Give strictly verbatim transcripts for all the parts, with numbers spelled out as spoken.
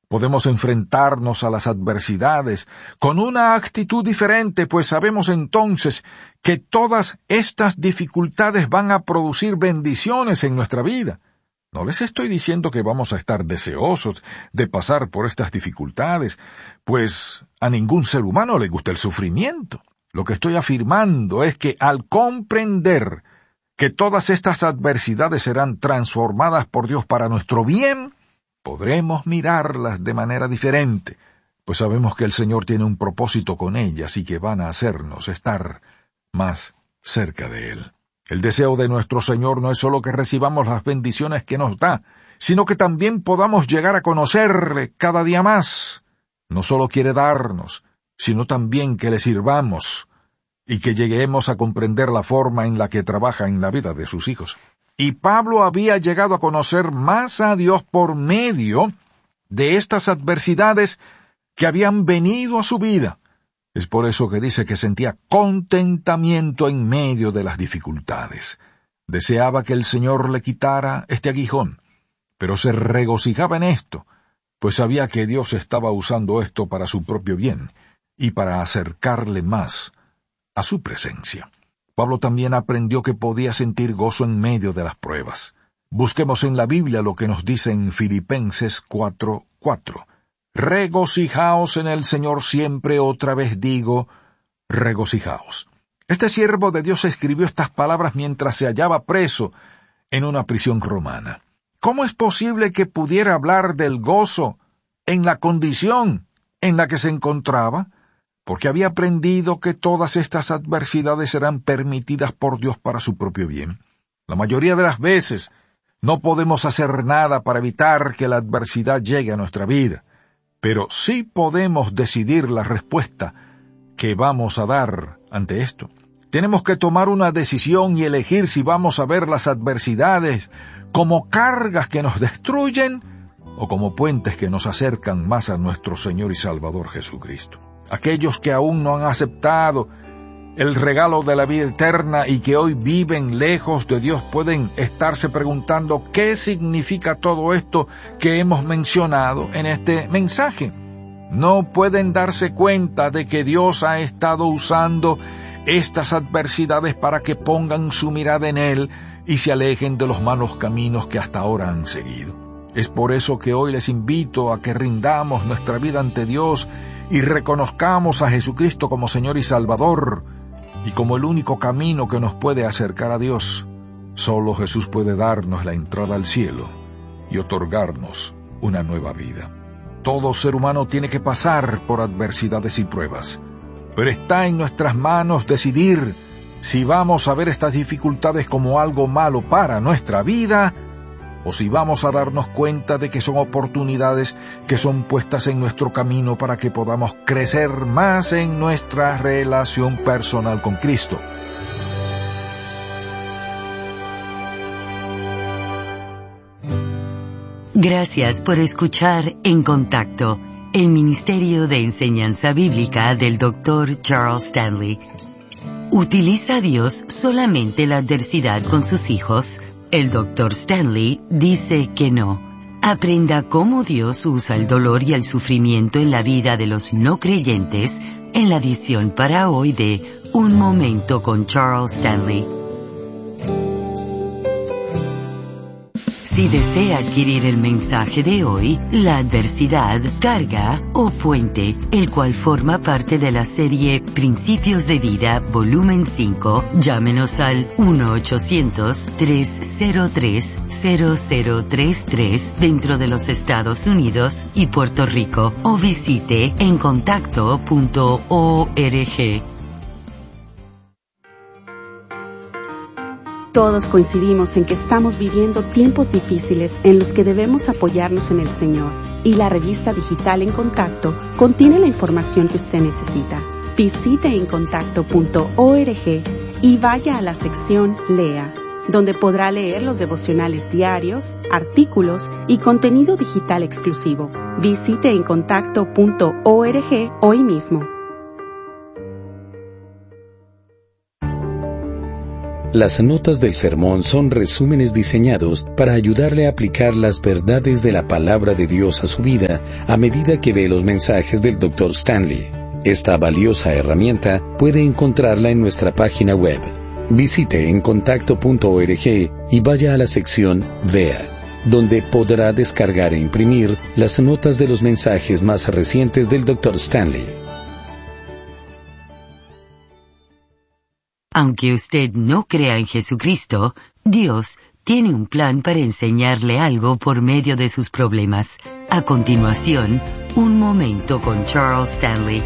Podemos enfrentarnos a las adversidades con una actitud diferente, pues sabemos entonces que todas estas dificultades van a producir bendiciones en nuestra vida. No les estoy diciendo que vamos a estar deseosos de pasar por estas dificultades, pues a ningún ser humano le gusta el sufrimiento. Lo que estoy afirmando es que al comprender que todas estas adversidades serán transformadas por Dios para nuestro bien, podremos mirarlas de manera diferente, pues sabemos que el Señor tiene un propósito con ellas y que van a hacernos estar más cerca de Él. El deseo de nuestro Señor no es solo que recibamos las bendiciones que nos da, sino que también podamos llegar a conocerle cada día más. No solo quiere darnos, sino también que le sirvamos y que lleguemos a comprender la forma en la que trabaja en la vida de sus hijos. Y Pablo había llegado a conocer más a Dios por medio de estas adversidades que habían venido a su vida. Es por eso que dice que sentía contentamiento en medio de las dificultades. Deseaba que el Señor le quitara este aguijón, pero se regocijaba en esto, pues sabía que Dios estaba usando esto para su propio bien y para acercarle más a su presencia. Pablo también aprendió que podía sentir gozo en medio de las pruebas. Busquemos en la Biblia lo que nos dice en Filipenses cuatro cuatro. Regocijaos en el Señor siempre, otra vez digo, regocijaos. Este siervo de Dios escribió estas palabras mientras se hallaba preso en una prisión romana. ¿Cómo es posible que pudiera hablar del gozo en la condición en la que se encontraba? Porque había aprendido que todas estas adversidades serán permitidas por Dios para su propio bien. La mayoría de las veces no podemos hacer nada para evitar que la adversidad llegue a nuestra vida, pero sí podemos decidir la respuesta que vamos a dar ante esto. Tenemos que tomar una decisión y elegir si vamos a ver las adversidades como cargas que nos destruyen o como puentes que nos acercan más a nuestro Señor y Salvador Jesucristo. Aquellos que aún no han aceptado el regalo de la vida eterna y que hoy viven lejos de Dios pueden estarse preguntando qué significa todo esto que hemos mencionado en este mensaje. No pueden darse cuenta de que Dios ha estado usando estas adversidades para que pongan su mirada en Él y se alejen de los malos caminos que hasta ahora han seguido. Es por eso que hoy les invito a que rindamos nuestra vida ante Dios y reconozcamos a Jesucristo como Señor y Salvador, y como el único camino que nos puede acercar a Dios. Solo Jesús puede darnos la entrada al cielo y otorgarnos una nueva vida. Todo ser humano tiene que pasar por adversidades y pruebas, pero está en nuestras manos decidir si vamos a ver estas dificultades como algo malo para nuestra vida, o si vamos a darnos cuenta de que son oportunidades que son puestas en nuestro camino para que podamos crecer más en nuestra relación personal con Cristo. Gracias por escuchar En Contacto, el Ministerio de Enseñanza Bíblica del doctor Charles Stanley. ¿Utiliza Dios solamente la adversidad con sus hijos? El doctor Stanley dice que no. Aprenda cómo Dios usa el dolor y el sufrimiento en la vida de los no creyentes en la edición para hoy de Un Momento con Charles Stanley. Si desea adquirir el mensaje de hoy, La adversidad, carga o puente, el cual forma parte de la serie Principios de Vida, volumen cinco, llámenos al uno ochocientos, tres cero tres, cero cero tres tres dentro de los Estados Unidos y Puerto Rico o visite en contacto punto org. Todos coincidimos en que estamos viviendo tiempos difíciles en los que debemos apoyarnos en el Señor, y la revista digital En Contacto contiene la información que usted necesita. Visite en contacto punto org y vaya a la sección Lea, donde podrá leer los devocionales diarios, artículos y contenido digital exclusivo. Visite en contacto punto org hoy mismo. Las notas del sermón son resúmenes diseñados para ayudarle a aplicar las verdades de la palabra de Dios a su vida a medida que ve los mensajes del doctor Stanley. Esta valiosa herramienta puede encontrarla en nuestra página web. Visite encontacto punto org y vaya a la sección Vea, donde podrá descargar e imprimir las notas de los mensajes más recientes del doctor Stanley. Aunque usted no crea en Jesucristo, Dios tiene un plan para enseñarle algo por medio de sus problemas. A continuación, un momento con Charles Stanley.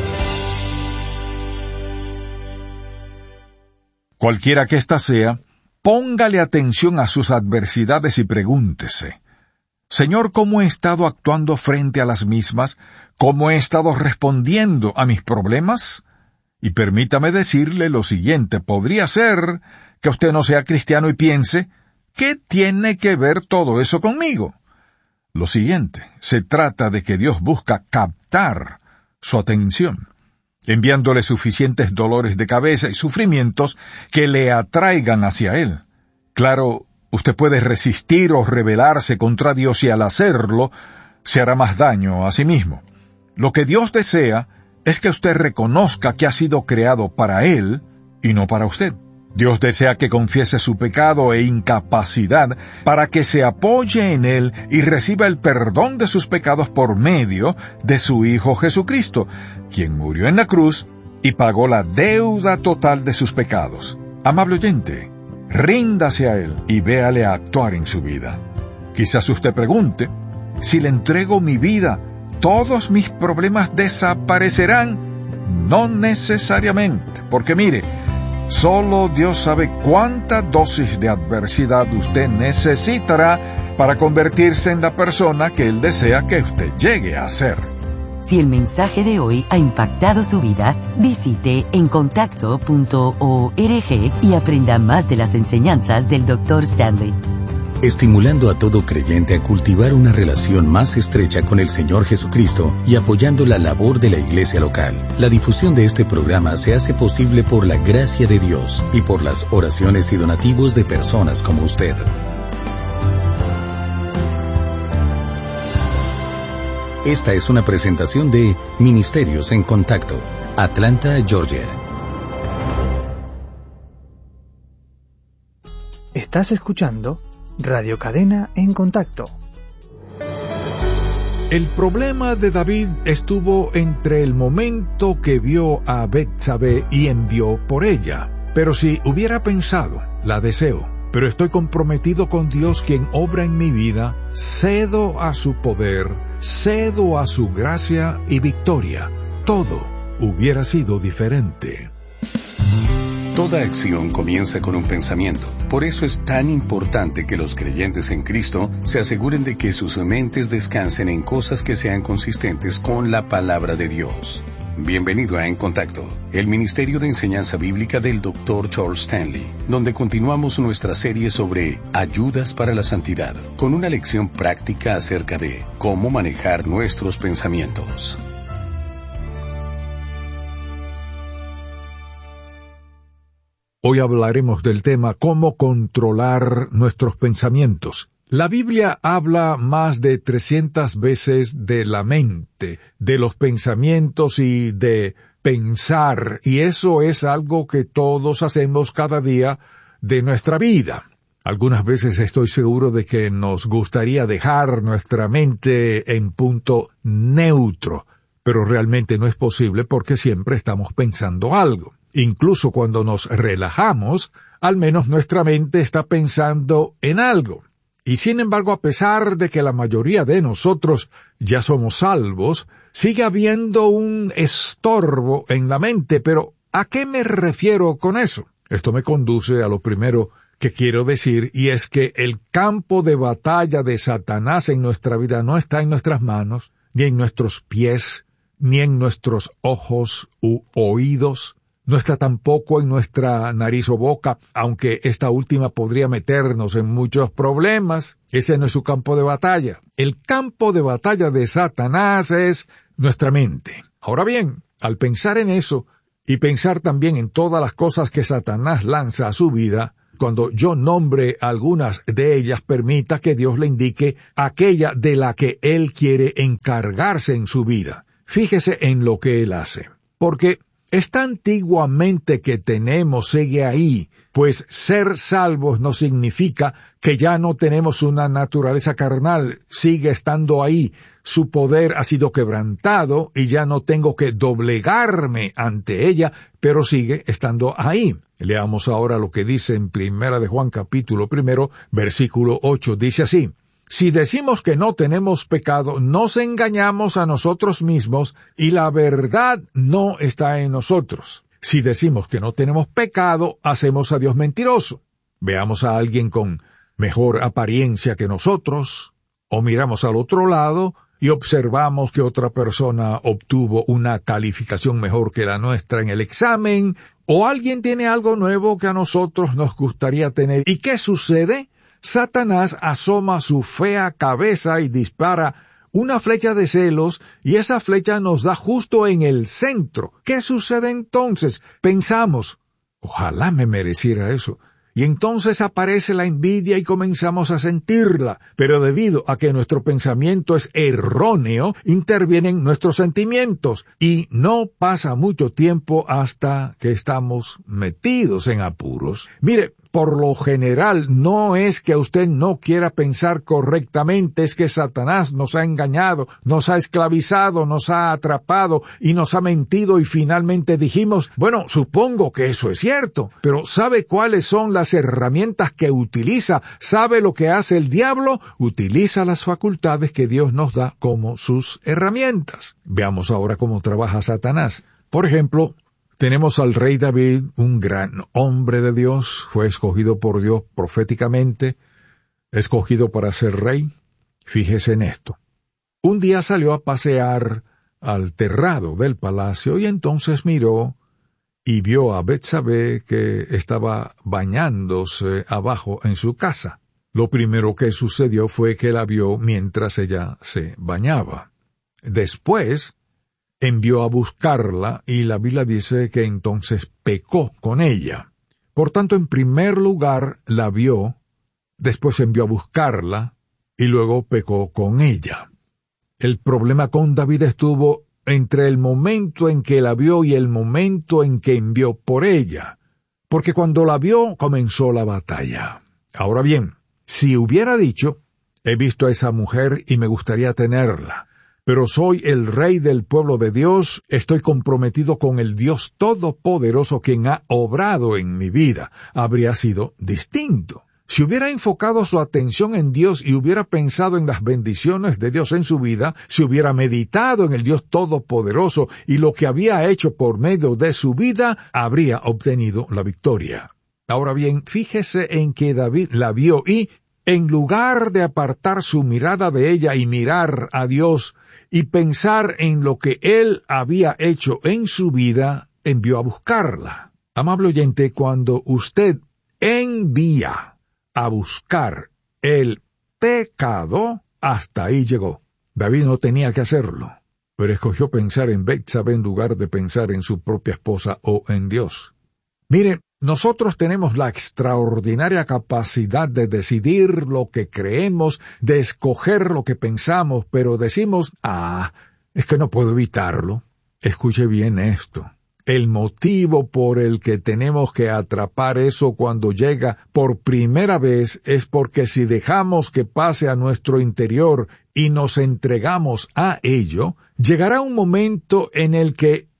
Cualquiera que ésta sea, póngale atención a sus adversidades y pregúntese: Señor, ¿cómo he estado actuando frente a las mismas? ¿Cómo he estado respondiendo a mis problemas? Y permítame decirle lo siguiente: podría ser que usted no sea cristiano y piense, ¿qué tiene que ver todo eso conmigo? Lo siguiente, se trata de que Dios busca captar su atención, enviándole suficientes dolores de cabeza y sufrimientos que le atraigan hacia Él. Claro, usted puede resistir o rebelarse contra Dios y al hacerlo, se hará más daño a sí mismo. Lo que Dios desea es que usted reconozca que ha sido creado para Él y no para usted. Dios desea que confiese su pecado e incapacidad para que se apoye en Él y reciba el perdón de sus pecados por medio de su Hijo Jesucristo, quien murió en la cruz y pagó la deuda total de sus pecados. Amable oyente, ríndase a Él y véale a actuar en su vida. Quizás usted pregunte, si le entrego mi vida, ¿todos mis problemas desaparecerán? No necesariamente, porque mire, solo Dios sabe cuánta dosis de adversidad usted necesitará para convertirse en la persona que Él desea que usted llegue a ser. Si el mensaje de hoy ha impactado su vida, visite encontacto punto org y aprenda más de las enseñanzas del doctor Stanley. Estimulando a todo creyente a cultivar una relación más estrecha con el Señor Jesucristo y apoyando la labor de la iglesia local. La difusión de este programa se hace posible por la gracia de Dios y por las oraciones y donativos de personas como usted. Esta es una presentación de Ministerios en Contacto, Atlanta, Georgia. Estás escuchando Radio Cadena en Contacto. El problema de David estuvo entre el momento que vio a Betsabé y envió por ella. Pero si hubiera pensado, la deseo, pero estoy comprometido con Dios quien obra en mi vida, cedo a su poder, cedo a su gracia y victoria, todo hubiera sido diferente. Toda acción comienza con un pensamiento. Por eso es tan importante que los creyentes en Cristo se aseguren de que sus mentes descansen en cosas que sean consistentes con la palabra de Dios. Bienvenido a En Contacto, el Ministerio de Enseñanza Bíblica del doctor Charles Stanley, donde continuamos nuestra serie sobre Ayudas para la Santidad, con una lección práctica acerca de cómo manejar nuestros pensamientos. Hoy hablaremos del tema cómo controlar nuestros pensamientos. La Biblia habla más de trescientas veces de la mente, de los pensamientos y de pensar, y eso es algo que todos hacemos cada día de nuestra vida. Algunas veces estoy seguro de que nos gustaría dejar nuestra mente en punto neutro, pero realmente no es posible porque siempre estamos pensando algo. Incluso cuando nos relajamos, al menos nuestra mente está pensando en algo. Y sin embargo, a pesar de que la mayoría de nosotros ya somos salvos, sigue habiendo un estorbo en la mente. Pero, ¿a qué me refiero con eso? Esto me conduce a lo primero que quiero decir, y es que el campo de batalla de Satanás en nuestra vida no está en nuestras manos, ni en nuestros pies, ni en nuestros ojos u oídos. No está tampoco en nuestra nariz o boca, aunque esta última podría meternos en muchos problemas. Ese no es su campo de batalla. El campo de batalla de Satanás es nuestra mente. Ahora bien, al pensar en eso, y pensar también en todas las cosas que Satanás lanza a su vida. Cuando yo nombre algunas de ellas, permita que Dios le indique aquella de la que Él quiere encargarse en su vida. Fíjese en lo que Él hace. Porque esta antigua mente que tenemos sigue ahí, pues ser salvos no significa que ya no tenemos una naturaleza carnal, sigue estando ahí. Su poder ha sido quebrantado y ya no tengo que doblegarme ante ella, pero sigue estando ahí. Leamos ahora lo que dice en Primera de Juan capítulo primero, versículo ocho. Dice así: si decimos que no tenemos pecado, nos engañamos a nosotros mismos y la verdad no está en nosotros. Si decimos que no tenemos pecado, hacemos a Dios mentiroso. Veamos a alguien con mejor apariencia que nosotros, o miramos al otro lado y observamos que otra persona obtuvo una calificación mejor que la nuestra en el examen, o alguien tiene algo nuevo que a nosotros nos gustaría tener. ¿Y qué sucede? Satanás asoma su fea cabeza y dispara una flecha de celos, y esa flecha nos da justo en el centro. ¿Qué sucede entonces? Pensamos, ojalá me mereciera eso. Y entonces aparece la envidia y comenzamos a sentirla. Pero debido a que nuestro pensamiento es erróneo, intervienen nuestros sentimientos. Y no pasa mucho tiempo hasta que estamos metidos en apuros. Mire, por lo general no es que usted no quiera pensar correctamente, es que Satanás nos ha engañado, nos ha esclavizado, nos ha atrapado y nos ha mentido, y finalmente dijimos, bueno, supongo que eso es cierto, pero ¿sabe cuáles son las herramientas que utiliza? ¿Sabe lo que hace el diablo? Utiliza las facultades que Dios nos da como sus herramientas. Veamos ahora cómo trabaja Satanás. Por ejemplo, tenemos al rey David, un gran hombre de Dios, fue escogido por Dios proféticamente, escogido para ser rey. Fíjese en esto. Un día salió a pasear al terrado del palacio y entonces miró y vio a Betsabé que estaba bañándose abajo en su casa. Lo primero que sucedió fue que la vio mientras ella se bañaba. Después envió a buscarla y la Biblia dice que entonces pecó con ella. Por tanto, en primer lugar la vio, después envió a buscarla y luego pecó con ella. El problema con David estuvo entre el momento en que la vio y el momento en que envió por ella, porque cuando la vio comenzó la batalla. Ahora bien, si hubiera dicho, he visto a esa mujer y me gustaría tenerla, pero soy el rey del pueblo de Dios, estoy comprometido con el Dios Todopoderoso quien ha obrado en mi vida, habría sido distinto. Si hubiera enfocado su atención en Dios y hubiera pensado en las bendiciones de Dios en su vida, si hubiera meditado en el Dios Todopoderoso y lo que había hecho por medio de su vida, habría obtenido la victoria. Ahora bien, fíjese en que David la vio y, en lugar de apartar su mirada de ella y mirar a Dios y pensar en lo que él había hecho en su vida, envió a buscarla. Amable oyente, cuando usted envía a buscar el pecado, hasta ahí llegó. David no tenía que hacerlo, pero escogió pensar en Betsabé en lugar de pensar en su propia esposa o en Dios. Miren, nosotros tenemos la extraordinaria capacidad de decidir lo que creemos, de escoger lo que pensamos, pero decimos, ah, es que no puedo evitarlo. Escuche bien esto. El motivo por el que tenemos que atrapar eso cuando llega por primera vez es porque si dejamos que pase a nuestro interior y nos entregamos a ello, llegará un momento en el que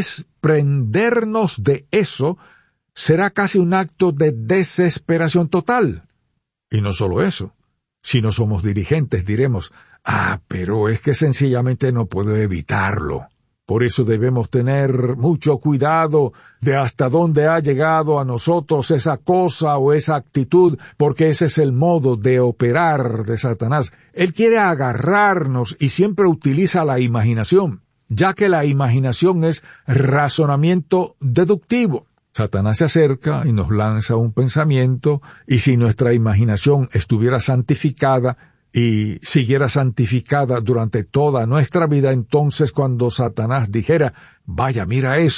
desprendernos de eso será casi un acto de desesperación total. Y no solo eso. Si no somos dirigentes, diremos, ah, pero es que sencillamente no puedo evitarlo. Por eso debemos tener mucho cuidado de hasta dónde ha llegado a nosotros esa cosa o esa actitud, porque ese es el modo de operar de Satanás. Él quiere agarrarnos y siempre utiliza la imaginación, ya que la imaginación es razonamiento deductivo. Satanás se acerca y nos lanza un pensamiento, y si nuestra imaginación estuviera santificada y siguiera santificada durante toda nuestra vida, entonces cuando Satanás dijera, vaya, mira eso,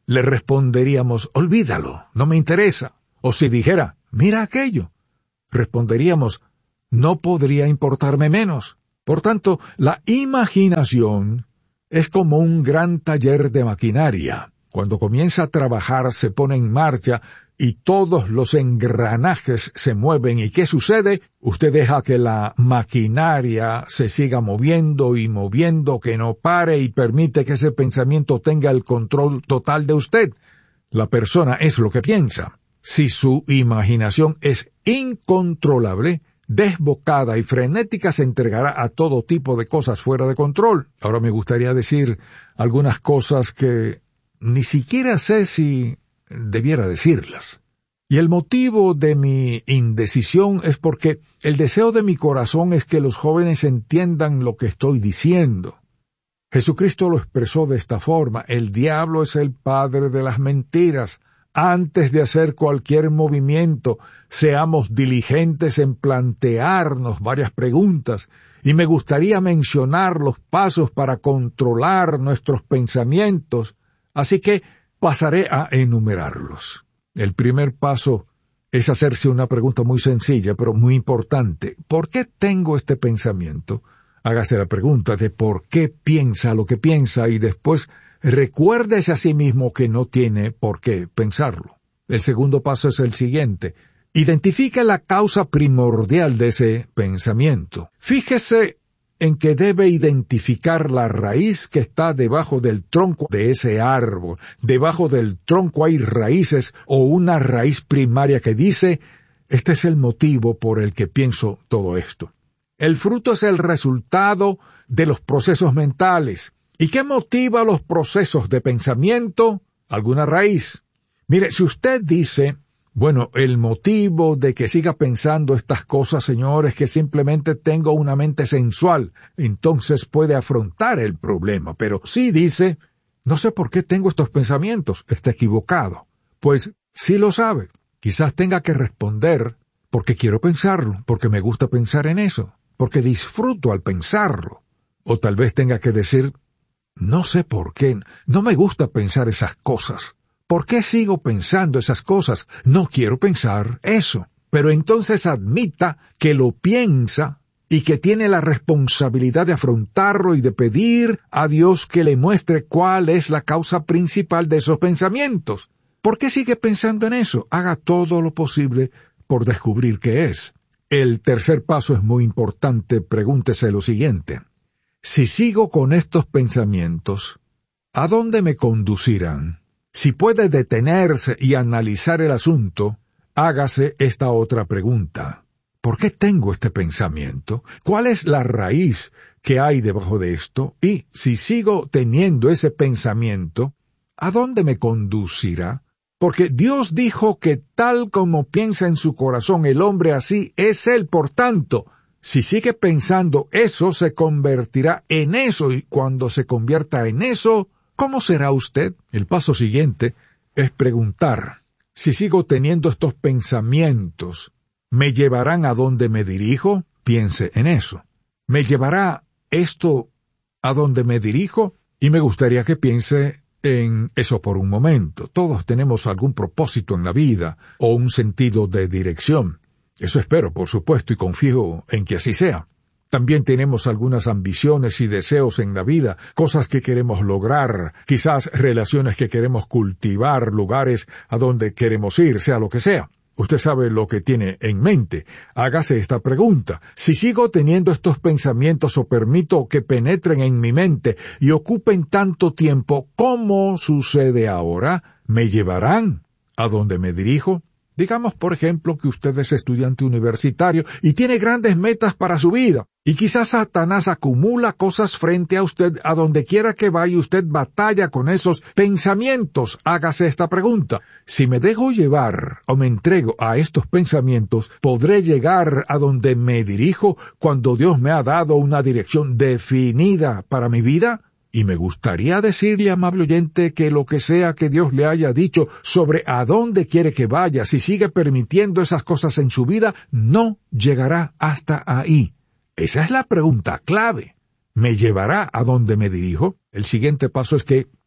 le responderíamos, olvídalo, no me interesa. O si dijera, mira aquello, responderíamos, no podría importarme menos. Por tanto, la imaginación es como un gran taller de maquinaria. Cuando comienza a trabajar, se pone en marcha y todos los engranajes se mueven. ¿Y qué sucede? Usted deja que la maquinaria se siga moviendo y moviendo, que no pare, y permite que ese pensamiento tenga el control total de usted. La persona es lo que piensa. Si su imaginación es incontrolable, desbocada y frenética, se entregará a todo tipo de cosas fuera de control. Ahora me gustaría decir algunas cosas que ni siquiera sé si debiera decirlas. Y el motivo de mi indecisión es porque el deseo de mi corazón es que los jóvenes entiendan lo que estoy diciendo. Jesucristo lo expresó de esta forma: el diablo es el padre de las mentiras. Antes de hacer cualquier movimiento, seamos diligentes en plantearnos varias preguntas, y me gustaría mencionar los pasos para controlar nuestros pensamientos, así que pasaré a enumerarlos. El primer paso es hacerse una pregunta muy sencilla, pero muy importante. ¿Por qué tengo este pensamiento? Hágase la pregunta de por qué piensa lo que piensa, y después recuérdese a sí mismo que no tiene por qué pensarlo. El segundo paso es el siguiente: identifique la causa primordial de ese pensamiento. Fíjese en que debe identificar la raíz que está debajo del tronco de ese árbol. Debajo del tronco hay raíces o una raíz primaria que dice, este es el motivo por el que pienso todo esto. El fruto es el resultado de los procesos mentales. ¿Y qué motiva los procesos de pensamiento? Alguna raíz. Mire, si usted dice, bueno, el motivo de que siga pensando estas cosas, señor, es que simplemente tengo una mente sensual, entonces puede afrontar el problema. Pero si dice, no sé por qué tengo estos pensamientos, está equivocado. Pues sí lo sabe. Quizás tenga que responder, porque quiero pensarlo, porque me gusta pensar en eso, porque disfruto al pensarlo. O tal vez tenga que decir, no sé por qué, no me gusta pensar esas cosas. ¿Por qué sigo pensando esas cosas? No quiero pensar eso. Pero entonces admita que lo piensa y que tiene la responsabilidad de afrontarlo y de pedir a Dios que le muestre cuál es la causa principal de esos pensamientos. ¿Por qué sigue pensando en eso? Haga todo lo posible por descubrir qué es. El tercer paso es muy importante. Pregúntese lo siguiente: si sigo con estos pensamientos, ¿a dónde me conducirán? Si puede detenerse y analizar el asunto, hágase esta otra pregunta: ¿por qué tengo este pensamiento? ¿Cuál es la raíz que hay debajo de esto? Y si sigo teniendo ese pensamiento, ¿a dónde me conducirá? Porque Dios dijo que tal como piensa en su corazón el hombre, así es él. Por tanto, si sigue pensando eso, se convertirá en eso, y cuando se convierta en eso, ¿cómo será usted? El paso siguiente es preguntar: si sigo teniendo estos pensamientos, ¿me llevarán a donde me dirijo? Piense en eso. ¿Me llevará esto a donde me dirijo? Y me gustaría que piense en eso por un momento. Todos tenemos algún propósito en la vida o un sentido de dirección. Eso espero, por supuesto, y confío en que así sea. También tenemos algunas ambiciones y deseos en la vida, cosas que queremos lograr, quizás relaciones que queremos cultivar, lugares a donde queremos ir, sea lo que sea. Usted sabe lo que tiene en mente. Hágase esta pregunta: si sigo teniendo estos pensamientos o permito que penetren en mi mente y ocupen tanto tiempo, ¿cómo sucede ahora? ¿Me llevarán a donde me dirijo? Digamos, por ejemplo, que usted es estudiante universitario y tiene grandes metas para su vida. Y quizás Satanás acumula cosas frente a usted. A donde quiera que vaya, usted batalla con esos pensamientos. Hágase esta pregunta: si me dejo llevar o me entrego a estos pensamientos, ¿podré llegar a donde me dirijo cuando Dios me ha dado una dirección definida para mi vida? Y me gustaría decirle, amable oyente, que lo que sea que Dios le haya dicho sobre a dónde quiere que vaya, si sigue permitiendo esas cosas en su vida, no llegará hasta ahí. Esa es la pregunta clave. ¿Me llevará a donde me dirijo? El siguiente paso es que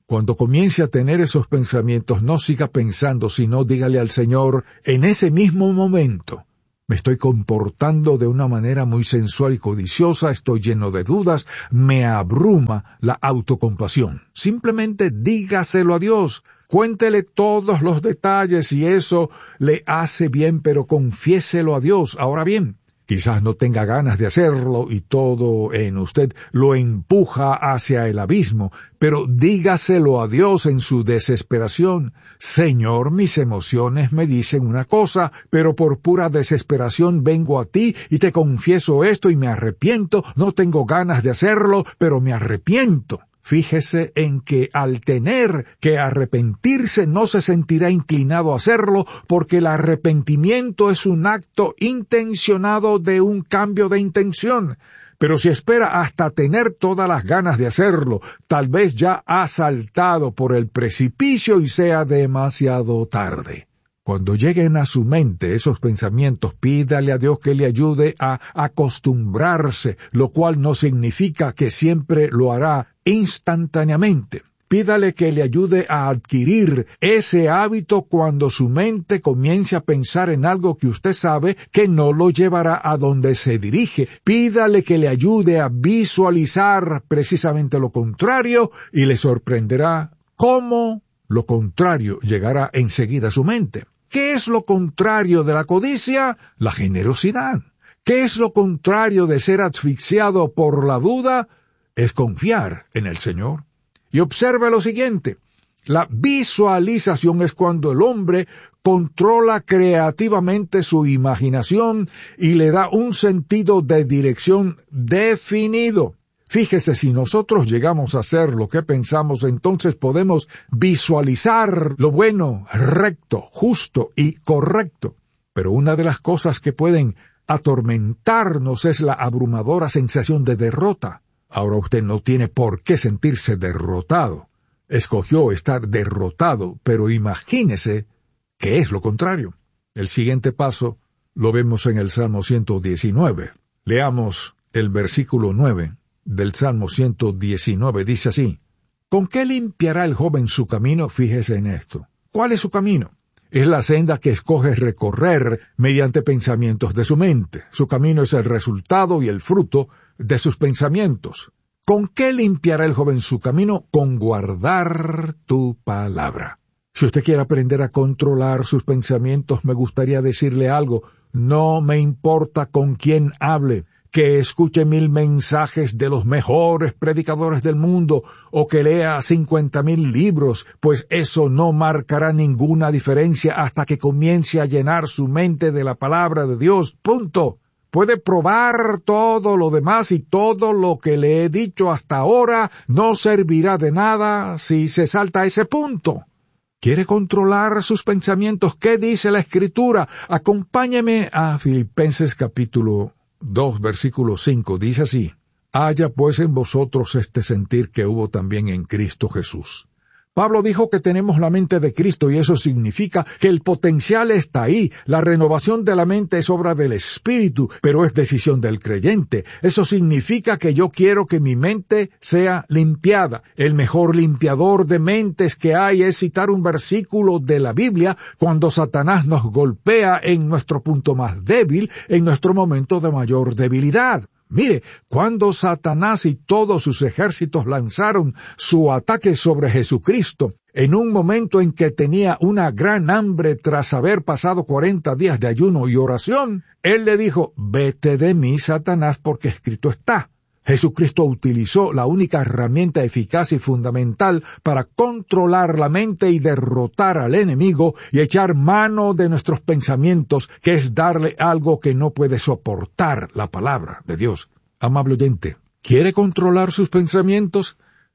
Cuando comience a tener esos pensamientos, no siga pensando, sino dígale al Señor, en ese mismo momento, me estoy comportando de una manera muy sensual y codiciosa, estoy lleno de dudas, me abruma la autocompasión. Simplemente dígaselo a Dios, cuéntele todos los detalles y eso le hace bien, pero confiéselo a Dios. Ahora bien, quizás no tenga ganas de hacerlo y todo en usted lo empuja hacia el abismo, pero dígaselo a Dios en su desesperación. Señor, mis emociones me dicen una cosa, pero por pura desesperación vengo a ti y te confieso esto y me arrepiento. No tengo ganas de hacerlo, pero me arrepiento. Fíjese en que al tener que arrepentirse no se sentirá inclinado a hacerlo, porque el arrepentimiento es un acto intencionado de un cambio de intención. Pero si espera hasta tener todas las ganas de hacerlo, tal vez ya ha saltado por el precipicio y sea demasiado tarde. Cuando lleguen a su mente esos pensamientos, pídale a Dios que le ayude a acostumbrarse, lo cual no significa que siempre lo hará instantáneamente. Pídale que le ayude a adquirir ese hábito cuando su mente comience a pensar en algo que usted sabe que no lo llevará a donde se dirige. Pídale que le ayude a visualizar precisamente lo contrario y le sorprenderá cómo lo contrario llegará enseguida a su mente. ¿Qué es lo contrario de la codicia? La generosidad. ¿Qué es lo contrario de ser asfixiado por la duda? Es confiar en el Señor. Y observe lo siguiente. La visualización es cuando el hombre controla creativamente su imaginación y le da un sentido de dirección definido. Fíjese, si nosotros llegamos a hacer lo que pensamos, entonces podemos visualizar lo bueno, recto, justo y correcto. Pero una de las cosas que pueden atormentarnos es la abrumadora sensación de derrota. Ahora usted no tiene por qué sentirse derrotado. Escogió estar derrotado, pero imagínese que es lo contrario. El siguiente paso lo vemos en el Salmo ciento diecinueve. Leamos el versículo nueve. Del Salmo ciento diecinueve, dice así: ¿Con qué limpiará el joven su camino? Fíjese en esto. ¿Cuál es su camino? Es la senda que escoge recorrer mediante pensamientos de su mente. Su camino es el resultado y el fruto de sus pensamientos. ¿Con qué limpiará el joven su camino? Con guardar tu palabra. Si usted quiere aprender a controlar sus pensamientos, me gustaría decirle algo. No me importa con quién hable, que escuche mil mensajes de los mejores predicadores del mundo o que lea cincuenta mil libros, pues eso no marcará ninguna diferencia hasta que comience a llenar su mente de la palabra de Dios. Punto. Puede probar todo lo demás y todo lo que le he dicho hasta ahora no servirá de nada si se salta a ese punto. ¿Quiere controlar sus pensamientos? ¿Qué dice la Escritura? Acompáñeme a Filipenses capítulo dos, versículo cinco, dice así: Haya pues en vosotros este sentir que hubo también en Cristo Jesús. Pablo dijo que tenemos la mente de Cristo y eso significa que el potencial está ahí. La renovación de la mente es obra del Espíritu, pero es decisión del creyente. Eso significa que yo quiero que mi mente sea limpiada. El mejor limpiador de mentes que hay es citar un versículo de la Biblia cuando Satanás nos golpea en nuestro punto más débil, en nuestro momento de mayor debilidad. Mire, cuando Satanás y todos sus ejércitos lanzaron su ataque sobre Jesucristo, en un momento en que tenía una gran hambre tras haber pasado cuarenta días de ayuno y oración, él le dijo: vete de mí, Satanás, porque escrito está. Jesucristo utilizó la única herramienta eficaz y fundamental para controlar la mente y derrotar al enemigo y echar mano de nuestros pensamientos, que es darle algo que no puede soportar: la palabra de Dios. Amable oyente, ¿quiere controlar sus pensamientos?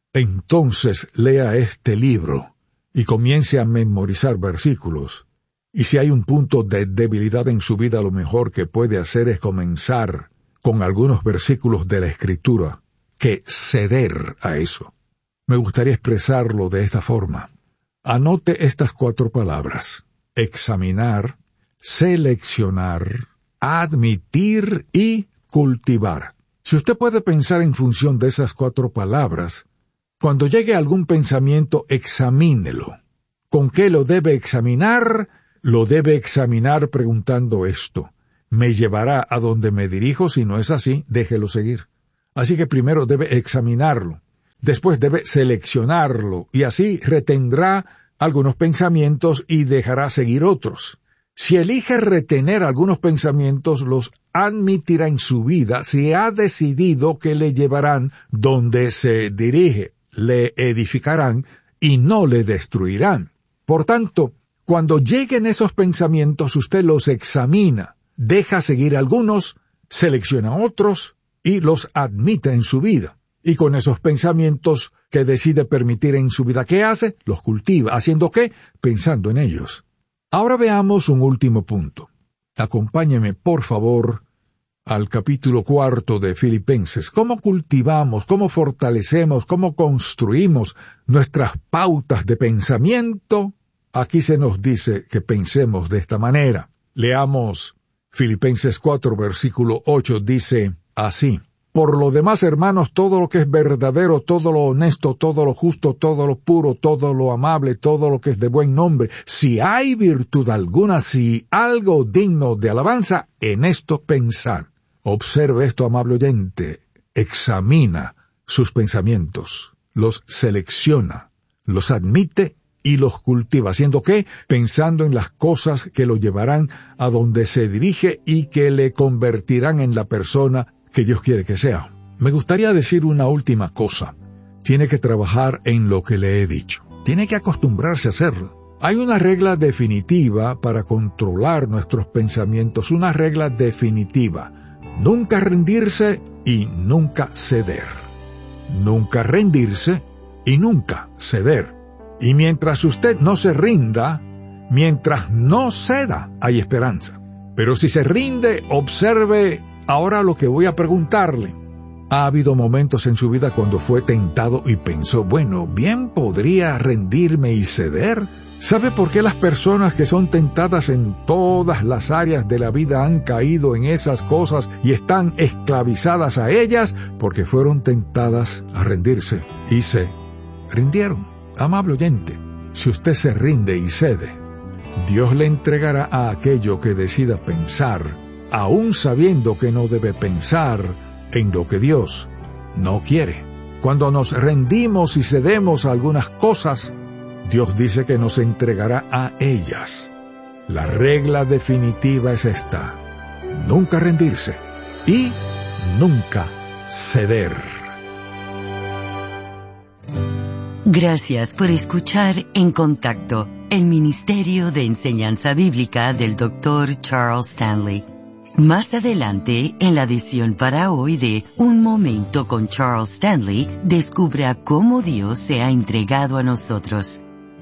Entonces lea este libro y comience a memorizar versículos. Y si hay un punto de debilidad en su vida, lo mejor que puede hacer es comenzar con algunos versículos de la Escritura, que ceder a eso. Me gustaría expresarlo de esta forma. Anote estas cuatro palabras: examinar, seleccionar, admitir y cultivar. Si usted puede pensar en función de esas cuatro palabras, Cuando llegue algún pensamiento, examínelo. ¿Con qué lo debe examinar? Lo debe examinar preguntando esto: ¿me llevará a donde me dirijo? Si no es así, déjelo seguir. Así que primero debe examinarlo, después debe seleccionarlo, y así retendrá algunos pensamientos y dejará seguir otros. Si elige retener algunos pensamientos, los admitirá en su vida si ha decidido que le llevarán donde se dirige, le edificarán y no le destruirán. Por tanto, cuando lleguen esos pensamientos, usted los examina, deja seguir algunos, selecciona otros y los admite en su vida. Y con esos pensamientos que decide permitir en su vida, ¿qué hace? Los cultiva. ¿Haciendo qué? Pensando en ellos. Ahora veamos un último punto. Acompáñeme, por favor, al capítulo cuarto de Filipenses. ¿Cómo cultivamos, cómo fortalecemos, cómo construimos nuestras pautas de pensamiento? Aquí se nos dice que pensemos de esta manera. Leamos Filipenses cuatro, versículo ocho, dice así: Por lo demás, hermanos, todo lo que es verdadero, todo lo honesto, todo lo justo, todo lo puro, todo lo amable, todo lo que es de buen nombre, si hay virtud alguna, si algo digno de alabanza, en esto pensad. Observe esto, amable oyente, examina sus pensamientos, los selecciona, los admite y los cultiva. ¿Haciendo qué? Pensando en las cosas que lo llevarán a donde se dirige y que le convertirán en la persona que Dios quiere que sea. Me gustaría decir una última cosa. Tiene que trabajar en lo que le he dicho. Tiene que acostumbrarse a hacerlo. Hay una regla definitiva para controlar nuestros pensamientos, una regla definitiva. Nunca rendirse y nunca ceder. Nunca rendirse y nunca ceder. Y mientras usted no se rinda, mientras no ceda, hay esperanza. Pero si se rinde, observe ahora lo que voy a preguntarle. ¿Ha habido momentos en su vida cuando fue tentado y pensó, bueno, bien podría rendirme y ceder? ¿Sabe por qué las personas que son tentadas en todas las áreas de la vida han caído en esas cosas y están esclavizadas a ellas? Porque fueron tentadas a rendirse y se rindieron. Amable oyente, si usted se rinde y cede, Dios le entregará a aquello que decida pensar, aún sabiendo que no debe pensar en lo que Dios no quiere. Cuando nos rendimos y cedemos a algunas cosas, Dios dice que nos entregará a ellas. La regla definitiva es esta: nunca rendirse y nunca ceder. Gracias por escuchar En Contacto, el Ministerio de Enseñanza Bíblica del doctor Charles Stanley. Más adelante, en la edición para hoy de Un Momento con Charles Stanley, descubra cómo Dios se ha entregado a nosotros.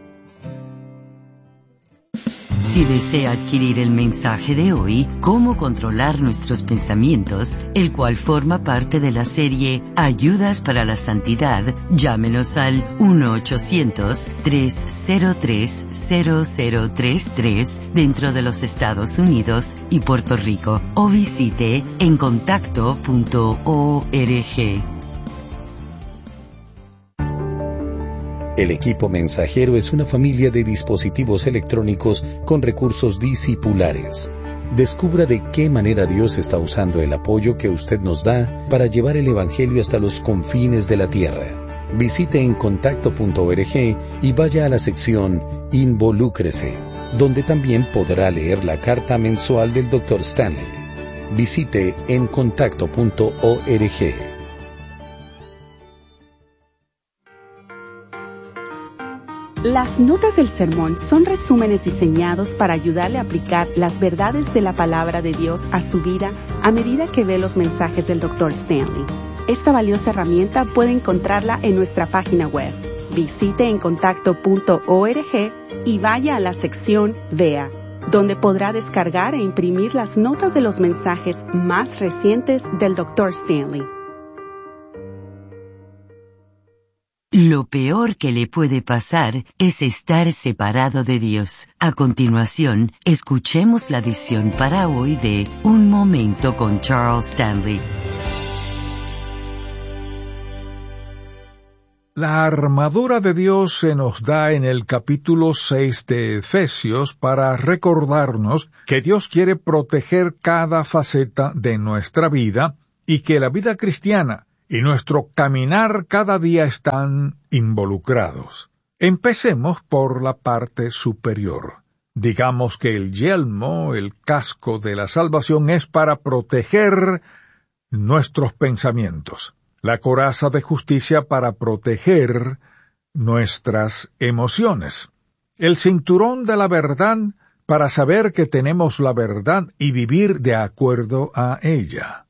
Si desea adquirir el mensaje de hoy, Cómo controlar nuestros pensamientos, el cual forma parte de la serie Ayudas para la Santidad, llámenos al uno ochocientos, tres cero tres, cero cero tres tres dentro de los Estados Unidos y Puerto Rico, o visite en contacto punto org. El equipo mensajero es una familia de dispositivos electrónicos con recursos discipulares. Descubra de qué manera Dios está usando el apoyo que usted nos da para llevar el Evangelio hasta los confines de la tierra. Visite en contacto punto org y vaya a la sección Involúcrese, donde también podrá leer la carta mensual del doctor Stanley. Visite en contacto punto org. Las notas del sermón son resúmenes diseñados para ayudarle a aplicar las verdades de la palabra de Dios a su vida a medida que ve los mensajes del doctor Stanley. Esta valiosa herramienta puede encontrarla en nuestra página web. Visite en contacto punto org y vaya a la sección Vea, donde podrá descargar e imprimir las notas de los mensajes más recientes del doctor Stanley. Lo peor que le puede pasar es estar separado de Dios. A continuación, escuchemos la edición para hoy de Un Momento con Charles Stanley. La armadura de Dios se nos da en el capítulo seis de Efesios para recordarnos que Dios quiere proteger cada faceta de nuestra vida y que la vida cristiana y nuestro caminar cada día están involucrados. Empecemos por la parte superior. Digamos que el yelmo, el casco de la salvación, es para proteger nuestros pensamientos. La coraza de justicia para proteger nuestras emociones. El cinturón de la verdad para saber que tenemos la verdad y vivir de acuerdo a ella.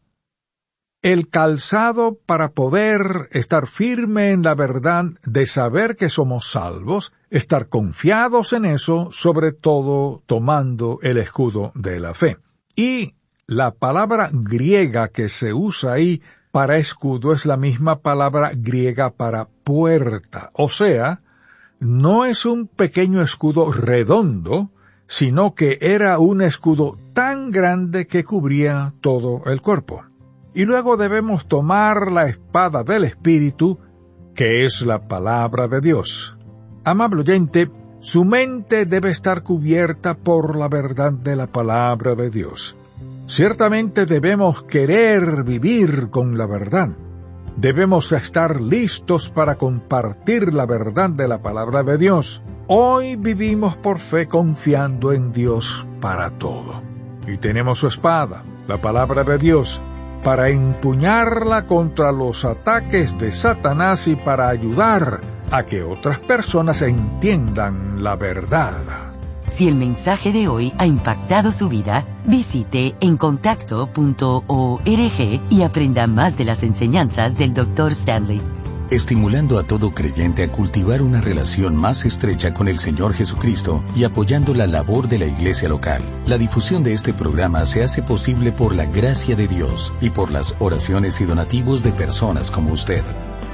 El calzado para poder estar firme en la verdad de saber que somos salvos, estar confiados en eso, sobre todo tomando el escudo de la fe. Y la palabra griega que se usa ahí para escudo es la misma palabra griega para puerta, o sea, no es un pequeño escudo redondo, sino que era un escudo tan grande que cubría todo el cuerpo. Y luego debemos tomar la espada del Espíritu, que es la palabra de Dios. Amable oyente, su mente debe estar cubierta por la verdad de la palabra de Dios. Ciertamente debemos querer vivir con la verdad. Debemos estar listos para compartir la verdad de la palabra de Dios. Hoy vivimos por fe confiando en Dios para todo. Y tenemos su espada, la palabra de Dios, para empuñarla contra los ataques de Satanás y para ayudar a que otras personas entiendan la verdad. Si el mensaje de hoy ha impactado su vida, visite encontacto punto org y aprenda más de las enseñanzas del doctor Stanley. Estimulando a todo creyente a cultivar una relación más estrecha con el Señor Jesucristo y apoyando la labor de la iglesia local. La difusión de este programa se hace posible por la gracia de Dios y por las oraciones y donativos de personas como usted.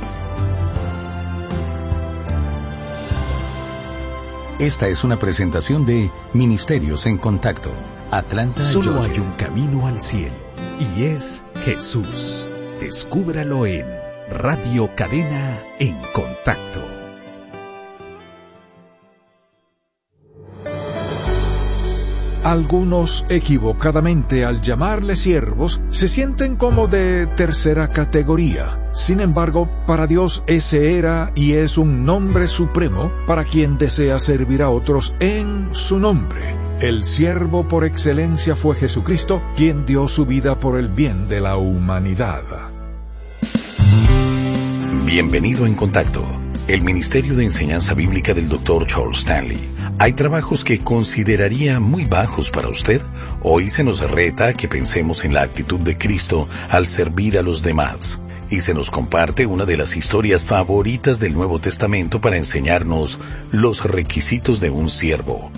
Esta es una presentación de Ministerios en Contacto, Atlanta, Solo Georgia. hay un camino al cielo, y es Jesús. Descúbralo en Radio Cadena en Contacto. Algunos, equivocadamente al llamarles siervos, se sienten como de tercera categoría. Sin embargo, para Dios ese era y es un nombre supremo para quien desea servir a otros en su nombre. El siervo por excelencia fue Jesucristo, quien dio su vida por el bien de la humanidad. Bienvenido en Contacto, el Ministerio de Enseñanza Bíblica del doctor Charles Stanley. ¿Hay trabajos que consideraría muy bajos para usted? Hoy se nos reta a que pensemos en la actitud de Cristo al servir a los demás. Y se nos comparte una de las historias favoritas del Nuevo Testamento para enseñarnos los requisitos de un siervo.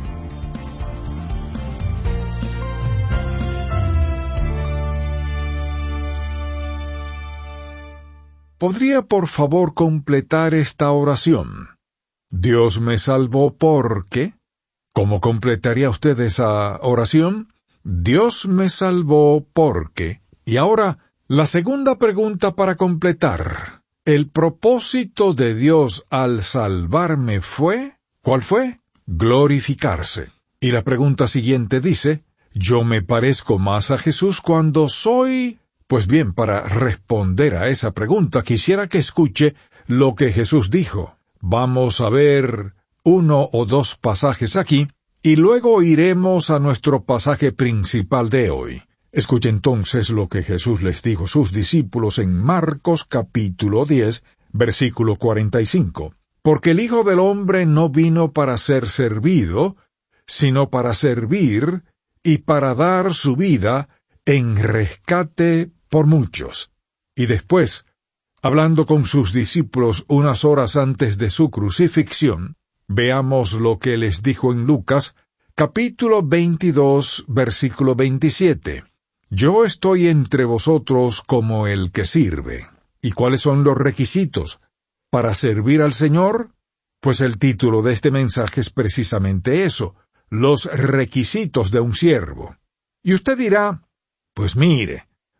¿Podría por favor completar esta oración? Dios me salvó porque... ¿Cómo completaría usted esa oración? Dios me salvó porque... Y ahora, la segunda pregunta para completar. ¿El propósito de Dios al salvarme fue? ¿Cuál fue? Glorificarse. Y la pregunta siguiente dice, ¿yo me parezco más a Jesús cuando soy...? Pues bien, para responder a esa pregunta quisiera que escuche lo que Jesús dijo. Vamos a ver uno o dos pasajes aquí, y luego iremos a nuestro pasaje principal de hoy. Escuche entonces lo que Jesús les dijo a sus discípulos en Marcos capítulo diez, versículo cuarenta y cinco. Porque el Hijo del Hombre no vino para ser servido, sino para servir y para dar su vida en rescate por muchos. Y después, hablando con sus discípulos unas horas antes de su crucifixión, veamos lo que les dijo en Lucas, capítulo veintidós, versículo veintisiete. Yo estoy entre vosotros como el que sirve. ¿Y cuáles son los requisitos para servir al Señor? Pues el título de este mensaje es precisamente eso, los requisitos de un siervo. Y usted dirá, pues mire,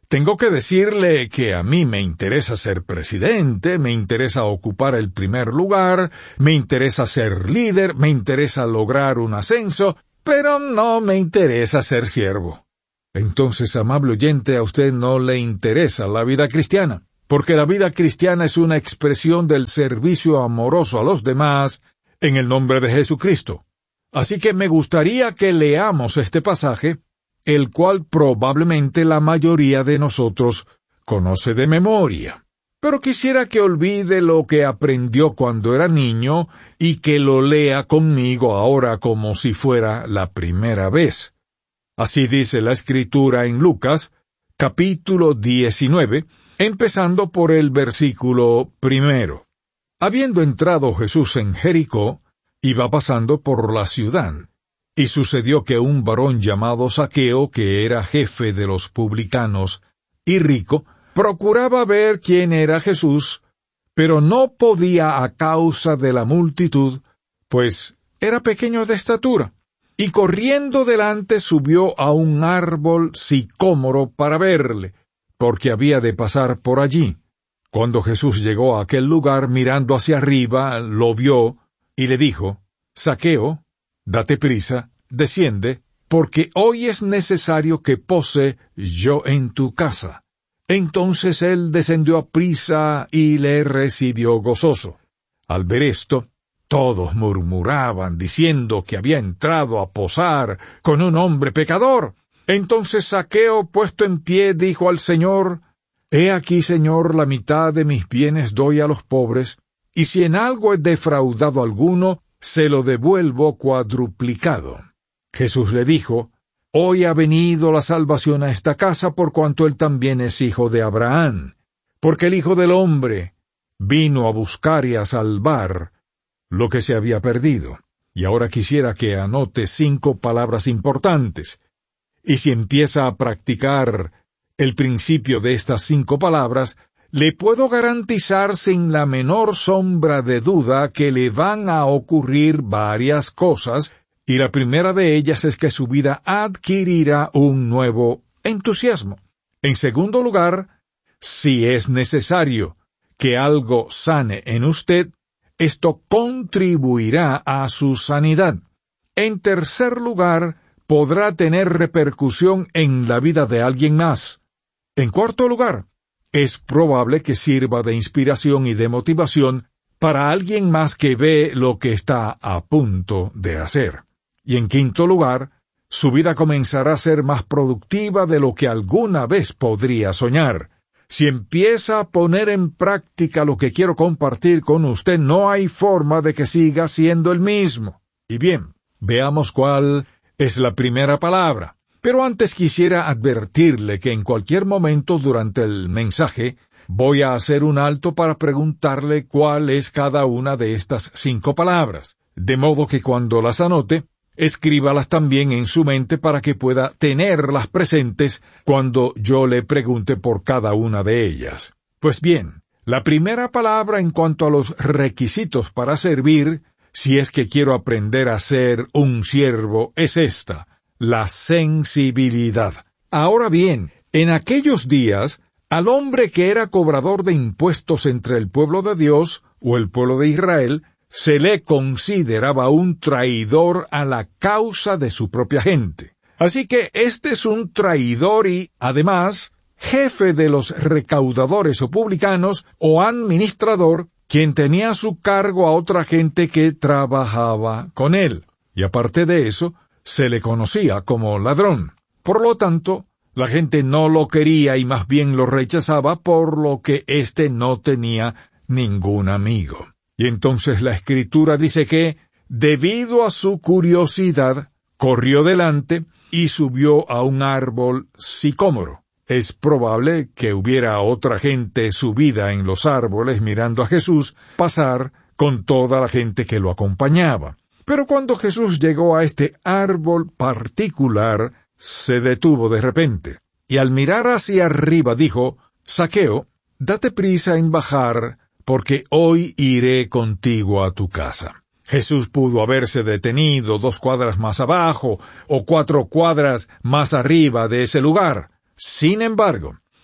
Tengo que decirle que a mí me interesa ser presidente, me interesa ocupar el primer lugar, me interesa ser líder, me interesa lograr un ascenso, pero no me interesa ser siervo. Entonces, amable oyente, a usted no le interesa la vida cristiana, porque la vida cristiana es una expresión del servicio amoroso a los demás en el nombre de Jesucristo. Así que me gustaría que leamos este pasaje, el cual probablemente la mayoría de nosotros conoce de memoria. Pero quisiera que olvide lo que aprendió cuando era niño y que lo lea conmigo ahora como si fuera la primera vez. Así dice la Escritura en Lucas, capítulo diecinueve, empezando por el versículo primero. Habiendo entrado Jesús en Jericó, iba pasando por la ciudad, y sucedió que un varón llamado Zaqueo, que era jefe de los publicanos y rico, procuraba ver quién era Jesús, pero no podía a causa de la multitud, pues era pequeño de estatura, y corriendo delante subió a un árbol sicómoro para verle, porque había de pasar por allí. Cuando Jesús llegó a aquel lugar, mirando hacia arriba, lo vio, y le dijo, Zaqueo, date prisa, desciende, porque hoy es necesario que pose yo en tu casa. Entonces él descendió a prisa y le recibió gozoso. Al ver esto, todos murmuraban, diciendo que había entrado a posar con un hombre pecador. Entonces Zaqueo, puesto en pie, dijo al Señor, He aquí, Señor, la mitad de mis bienes doy a los pobres, y si en algo he defraudado a alguno, se lo devuelvo cuadruplicado. Jesús le dijo, Hoy ha venido la salvación a esta casa, por cuanto él también es hijo de Abraham, porque el Hijo del Hombre vino a buscar y a salvar lo que se había perdido. Y ahora quisiera que anote cinco palabras importantes, y si empieza a practicar el principio de estas cinco palabras, le puedo garantizar sin la menor sombra de duda que le van a ocurrir varias cosas, y la primera de ellas es que su vida adquirirá un nuevo entusiasmo. En segundo lugar, si es necesario que algo sane en usted, esto contribuirá a su sanidad. En tercer lugar, podrá tener repercusión en la vida de alguien más. En cuarto lugar, es probable que sirva de inspiración y de motivación para alguien más que ve lo que está a punto de hacer. Y en quinto lugar, su vida comenzará a ser más productiva de lo que alguna vez podría soñar. Si empieza a poner en práctica lo que quiero compartir con usted, no hay forma de que siga siendo el mismo. Y bien, veamos cuál es la primera palabra. Pero antes quisiera advertirle que en cualquier momento durante el mensaje voy a hacer un alto para preguntarle cuál es cada una de estas cinco palabras, de modo que cuando las anote, escríbalas también en su mente para que pueda tenerlas presentes cuando yo le pregunte por cada una de ellas. Pues bien, la primera palabra en cuanto a los requisitos para servir, si es que quiero aprender a ser un siervo, es esta: la sensibilidad. Ahora bien, en aquellos días, al hombre que era cobrador de impuestos entre el pueblo de Dios o el pueblo de Israel, se le consideraba un traidor a la causa de su propia gente. Así que este es un traidor y, además, jefe de los recaudadores o publicanos o administrador, quien tenía a su cargo a otra gente que trabajaba con él. Y aparte de eso, se le conocía como ladrón. Por lo tanto, la gente no lo quería y más bien lo rechazaba, por lo que éste no tenía ningún amigo. Y entonces la Escritura dice que, debido a su curiosidad, corrió delante y subió a un árbol sicómoro. Es probable que hubiera otra gente subida en los árboles mirando a Jesús pasar con toda la gente que lo acompañaba. Pero cuando Jesús llegó a este árbol particular, se detuvo de repente, y al mirar hacia arriba dijo, Zaqueo, date prisa en bajar, porque hoy iré contigo a tu casa. Jesús pudo haberse detenido dos cuadras más abajo, o cuatro cuadras más arriba de ese lugar. Sin embargo,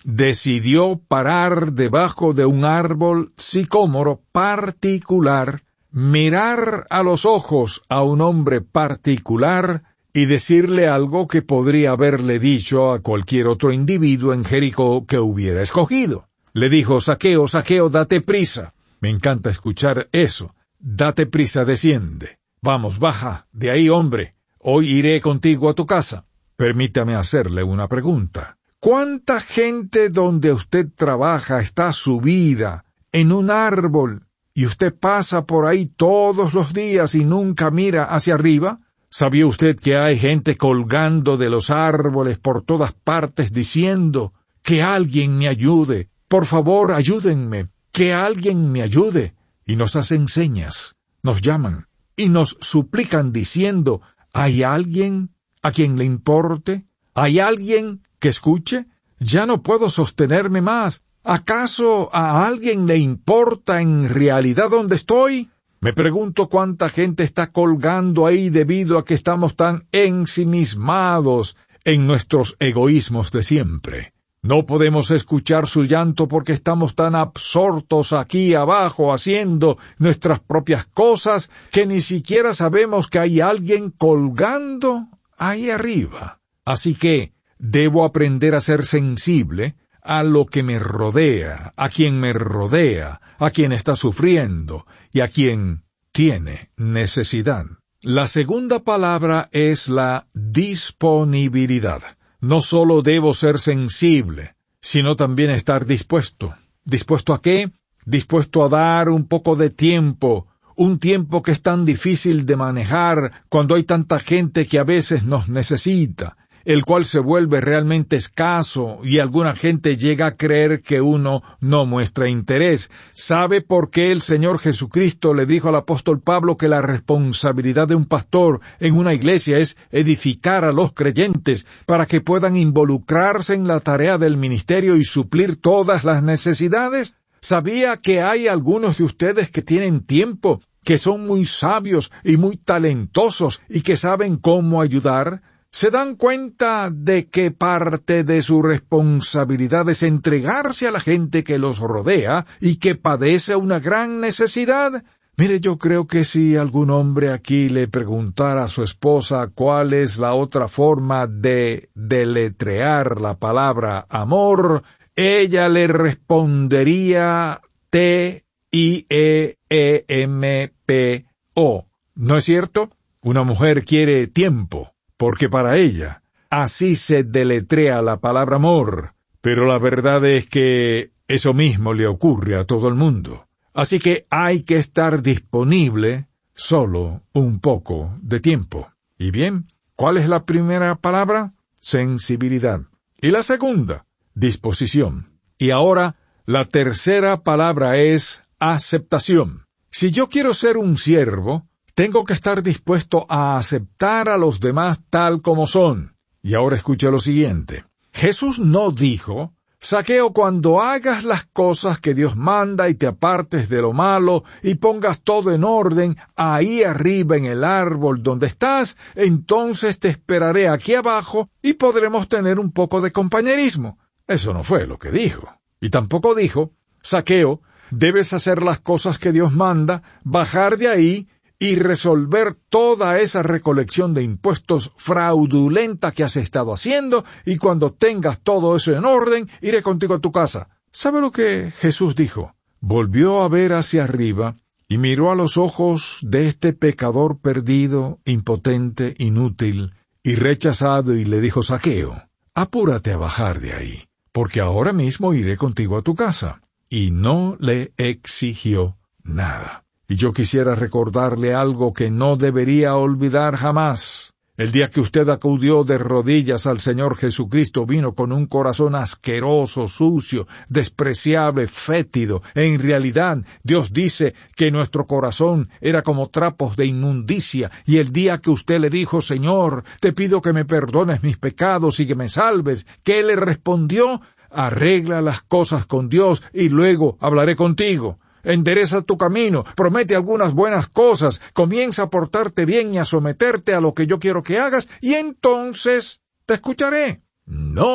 decidió parar debajo de un árbol sicómoro particular, mirar a los ojos a un hombre particular y decirle algo que podría haberle dicho a cualquier otro individuo en Jericó que hubiera escogido. Le dijo: Zaqueo, Zaqueo, date prisa. Me encanta escuchar eso. Date prisa, desciende. Vamos, baja de ahí, hombre. Hoy iré contigo a tu casa. Permítame hacerle una pregunta. ¿Cuánta gente donde usted trabaja está subida en un árbol y usted pasa por ahí todos los días y nunca mira hacia arriba? ¿Sabía usted que hay gente colgando de los árboles por todas partes diciendo: que alguien me ayude, por favor ayúdenme, que alguien me ayude? Y nos hacen señas, nos llaman y nos suplican diciendo: ¿hay alguien a quien le importe? ¿Hay alguien que escuche? Ya no puedo sostenerme más. ¿Acaso a alguien le importa en realidad dónde estoy? Me pregunto cuánta gente está colgando ahí debido a que estamos tan ensimismados en nuestros egoísmos de siempre. No podemos escuchar su llanto porque estamos tan absortos aquí abajo haciendo nuestras propias cosas que ni siquiera sabemos que hay alguien colgando ahí arriba. Así que debo aprender a ser sensible a lo que me rodea, a quien me rodea, a quien está sufriendo y a quien tiene necesidad. La segunda palabra es la disponibilidad. No solo debo ser sensible, sino también estar dispuesto. ¿Dispuesto a qué? Dispuesto a dar un poco de tiempo, un tiempo que es tan difícil de manejar cuando hay tanta gente que a veces nos necesita, el cual se vuelve realmente escaso y alguna gente llega a creer que uno no muestra interés. ¿Sabe por qué el Señor Jesucristo le dijo al apóstol Pablo que la responsabilidad de un pastor en una iglesia es edificar a los creyentes para que puedan involucrarse en la tarea del ministerio y suplir todas las necesidades? ¿Sabía que hay algunos de ustedes que tienen tiempo, que son muy sabios y muy talentosos y que saben cómo ayudar? ¿Se dan cuenta de que parte de su responsabilidad es entregarse a la gente que los rodea y que padece una gran necesidad? Mire, yo creo que si algún hombre aquí le preguntara a su esposa cuál es la otra forma de deletrear la palabra amor, ella le respondería T I E E M P O. ¿No es cierto? Una mujer quiere tiempo, porque para ella así se deletrea la palabra amor, pero la verdad es que eso mismo le ocurre a todo el mundo. Así que hay que estar disponible solo un poco de tiempo. Y bien, ¿cuál es la primera palabra? Sensibilidad. Y la segunda, disposición. Y ahora, la tercera palabra es aceptación. Si yo quiero ser un siervo, tengo que estar dispuesto a aceptar a los demás tal como son. Y ahora escucha lo siguiente. Jesús no dijo: Zaqueo, cuando hagas las cosas que Dios manda y te apartes de lo malo y pongas todo en orden ahí arriba en el árbol donde estás, entonces te esperaré aquí abajo y podremos tener un poco de compañerismo. Eso no fue lo que dijo. Y tampoco dijo: Zaqueo, debes hacer las cosas que Dios manda, bajar de ahí y resolver toda esa recolección de impuestos fraudulenta que has estado haciendo, y cuando tengas todo eso en orden, iré contigo a tu casa. ¿Sabe lo que Jesús dijo? Volvió a ver hacia arriba y miró a los ojos de este pecador perdido, impotente, inútil y rechazado, y le dijo: Zaqueo, apúrate a bajar de ahí, porque ahora mismo iré contigo a tu casa. Y no le exigió nada. Y yo quisiera recordarle algo que no debería olvidar jamás. El día que usted acudió de rodillas al Señor Jesucristo, vino con un corazón asqueroso, sucio, despreciable, fétido. En realidad, Dios dice que nuestro corazón era como trapos de inmundicia. Y el día que usted le dijo: Señor, te pido que me perdones mis pecados y que me salves, ¿qué le respondió? Arregla las cosas con Dios y luego hablaré contigo. Endereza tu camino, promete algunas buenas cosas, comienza a portarte bien y a someterte a lo que yo quiero que hagas, y entonces te escucharé. No,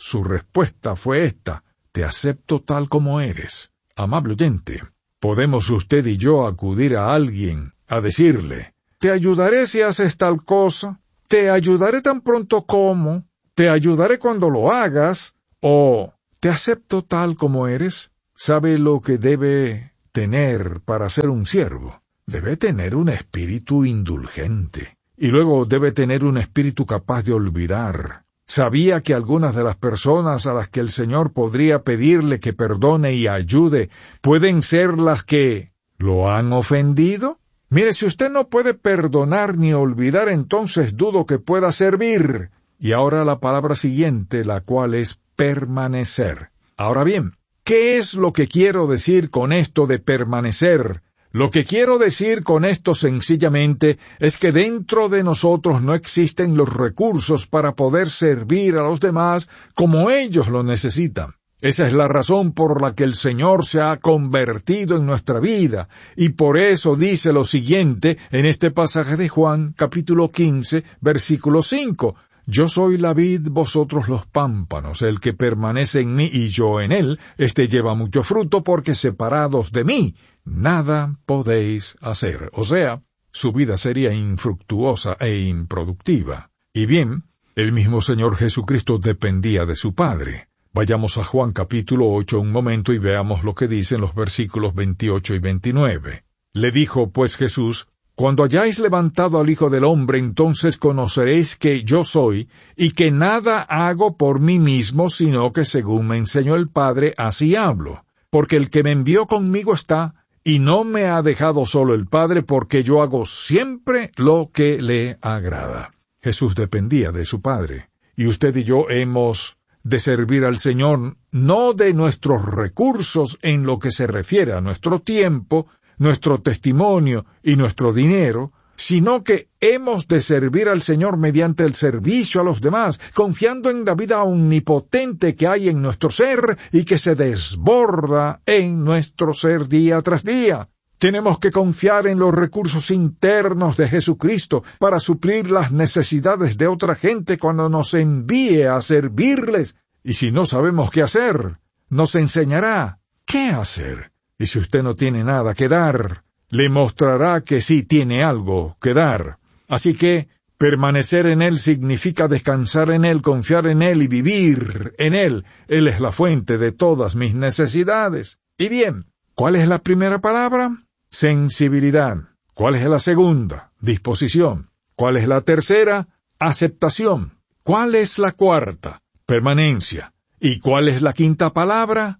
su respuesta fue esta: te acepto tal como eres. Amable oyente, podemos usted y yo acudir a alguien a decirle: te ayudaré si haces tal cosa, te ayudaré tan pronto como, te ayudaré cuando lo hagas, o te acepto tal como eres. ¿Sabe lo que debe tener para ser un siervo? Debe tener un espíritu indulgente, y luego debe tener un espíritu capaz de olvidar. ¿Sabía que algunas de las personas a las que el Señor podría pedirle que perdone y ayude pueden ser las que lo han ofendido? Mire, si usted no puede perdonar ni olvidar, entonces dudo que pueda servir. Y ahora la palabra siguiente, la cual es permanecer. Ahora bien, ¿qué es lo que quiero decir con esto de permanecer? Lo que quiero decir con esto sencillamente es que dentro de nosotros no existen los recursos para poder servir a los demás como ellos lo necesitan. Esa es la razón por la que el Señor se ha convertido en nuestra vida, y por eso dice lo siguiente en este pasaje de Juan, capítulo quince, versículo cinco. Yo soy la vid, vosotros los pámpanos. El que permanece en mí y yo en él, éste lleva mucho fruto, porque separados de mí, nada podéis hacer. O sea, su vida sería infructuosa e improductiva. Y bien, el mismo Señor Jesucristo dependía de su Padre. Vayamos a Juan capítulo ocho un momento y veamos lo que dicen los versículos veintiocho y veintinueve. Le dijo pues Jesús: Cuando hayáis levantado al Hijo del Hombre, entonces conoceréis que yo soy, y que nada hago por mí mismo, sino que según me enseñó el Padre, así hablo. Porque el que me envió conmigo está, y no me ha dejado solo el Padre, porque yo hago siempre lo que le agrada. Jesús dependía de su Padre, y usted y yo hemos de servir al Señor no de nuestros recursos en lo que se refiere a nuestro tiempo, nuestro testimonio y nuestro dinero, sino que hemos de servir al Señor mediante el servicio a los demás, confiando en la vida omnipotente que hay en nuestro ser y que se desborda en nuestro ser día tras día. Tenemos que confiar en los recursos internos de Jesucristo para suplir las necesidades de otra gente cuando nos envíe a servirles. Y si no sabemos qué hacer, nos enseñará qué hacer. Y si usted no tiene nada que dar, le mostrará que sí tiene algo que dar. Así que permanecer en Él significa descansar en Él, confiar en Él y vivir en Él. Él es la fuente de todas mis necesidades. Y bien, ¿cuál es la primera palabra? Sensibilidad. ¿Cuál es la segunda? Disposición. ¿Cuál es la tercera? Aceptación. ¿Cuál es la cuarta? Permanencia. ¿Y cuál es la quinta palabra?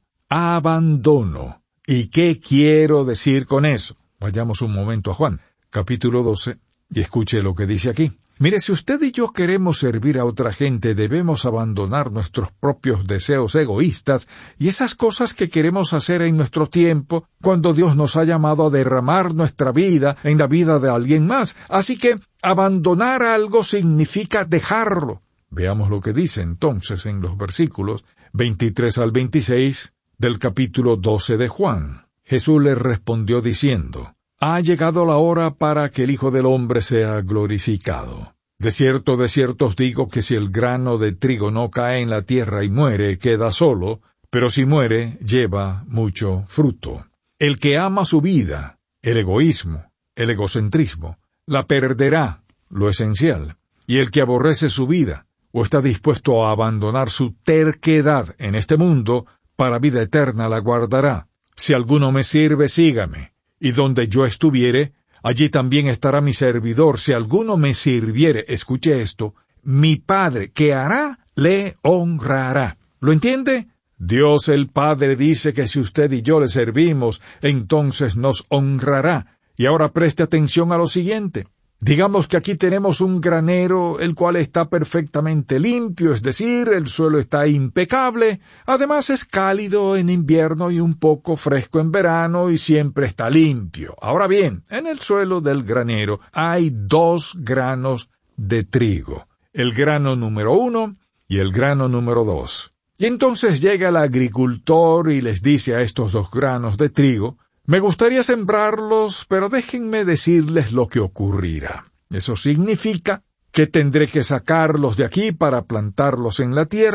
Abandono. ¿Y qué quiero decir con eso? Vayamos un momento a Juan, capítulo doce, y escuche lo que dice aquí. Mire, si usted y yo queremos servir a otra gente, debemos abandonar nuestros propios deseos egoístas y esas cosas que queremos hacer en nuestro tiempo, cuando Dios nos ha llamado a derramar nuestra vida en la vida de alguien más. Así que abandonar algo significa dejarlo. Veamos lo que dice entonces en los versículos veintitrés al veintiséis del capítulo doce de Juan. Jesús le respondió diciendo: Ha llegado la hora para que el Hijo del Hombre sea glorificado. De cierto, de cierto os digo que si el grano de trigo no cae en la tierra y muere, queda solo, pero si muere, lleva mucho fruto. El que ama su vida, el egoísmo, el egocentrismo, la perderá, lo esencial. Y el que aborrece su vida, o está dispuesto a abandonar su terquedad en este mundo, para vida eterna la guardará. Si alguno me sirve, sígame. Y donde yo estuviere, allí también estará mi servidor. Si alguno me sirviere, escuche esto, mi Padre, ¿qué hará? Le honrará. ¿Lo entiende? Dios el Padre dice que si usted y yo le servimos, entonces nos honrará. Y ahora preste atención a lo siguiente. Digamos que aquí tenemos un granero, el cual está perfectamente limpio, es decir, el suelo está impecable, además es cálido en invierno y un poco fresco en verano y siempre está limpio. Ahora bien, en el suelo del granero hay dos granos de trigo, el grano número uno y el grano número dos. Y entonces llega el agricultor y les dice a estos dos granos de trigo: me gustaría sembrarlos, pero déjenme decirles lo que ocurrirá. Eso significa que tendré que sacarlos de aquí para plantarlos en la tierra,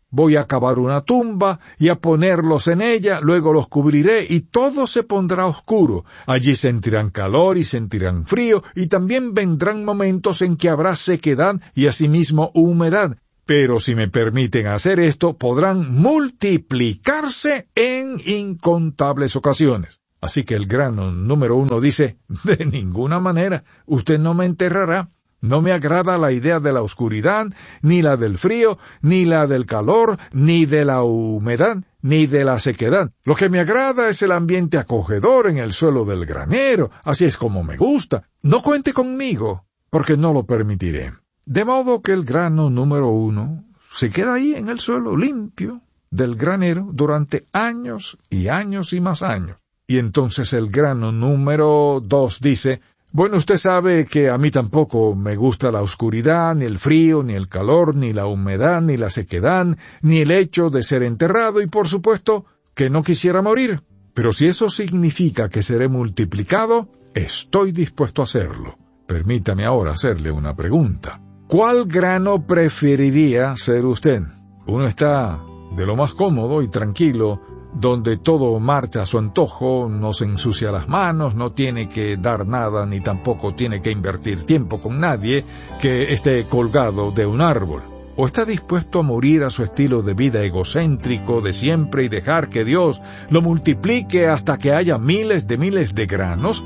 Voy a cavar una tumba y a ponerlos en ella, luego los cubriré y todo se pondrá oscuro. Allí sentirán calor y sentirán frío, y también vendrán momentos en que habrá sequedad y asimismo humedad. Pero si me permiten hacer esto, podrán multiplicarse en incontables ocasiones. Así que el grano número uno dice, de ninguna manera, usted no me enterrará. No me agrada la idea de la oscuridad, ni la del frío, ni la del calor, ni de la humedad, ni de la sequedad. Lo que me agrada es el ambiente acogedor en el suelo del granero. Así es como me gusta. No cuente conmigo, porque no lo permitiré. De modo que el grano número uno se queda ahí en el suelo limpio del granero durante años y años y más años. Y entonces el grano número dos dice, bueno, usted sabe que a mí tampoco me gusta la oscuridad, ni el frío, ni el calor, ni la humedad, ni la sequedad, ni el hecho de ser enterrado, y por supuesto que no quisiera morir. Pero si eso significa que seré multiplicado, estoy dispuesto a hacerlo. Permítame ahora hacerle una pregunta. ¿Cuál grano preferiría ser usted? Uno está de lo más cómodo y tranquilo, donde todo marcha a su antojo, no se ensucia las manos, no tiene que dar nada, ni tampoco tiene que invertir tiempo con nadie que esté colgado de un árbol. ¿O está dispuesto a morir a su estilo de vida egocéntrico de siempre y dejar que Dios lo multiplique hasta que haya miles de miles de granos?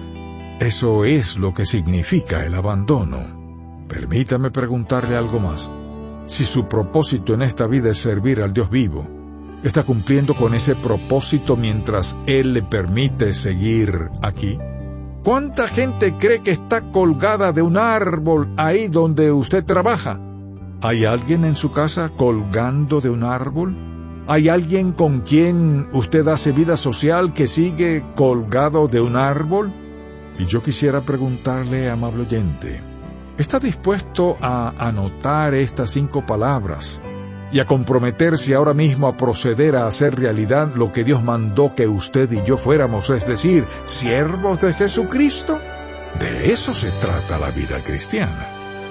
Eso es lo que significa el abandono. Permítame preguntarle algo más. Si su propósito en esta vida es servir al Dios vivo, ¿está cumpliendo con ese propósito mientras Él le permite seguir aquí? ¿Cuánta gente cree que está colgada de un árbol ahí donde usted trabaja? ¿Hay alguien en su casa colgando de un árbol? ¿Hay alguien con quien usted hace vida social que sigue colgado de un árbol? Y yo quisiera preguntarle, amable oyente, ¿está dispuesto a anotar estas cinco palabras y a comprometerse ahora mismo a proceder a hacer realidad lo que Dios mandó que usted y yo fuéramos, es decir, siervos de Jesucristo? De eso se trata la vida cristiana.